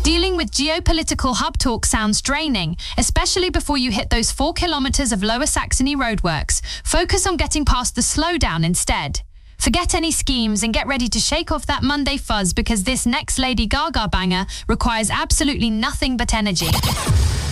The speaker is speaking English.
Dealing with geopolitical hub talk sounds draining, especially before you hit those 4 kilometers of Lower Saxony roadworks. Focus on getting past the slowdown instead. Forget any schemes and get ready to shake off that Monday fuzz, because this next Lady Gaga banger requires absolutely nothing but energy.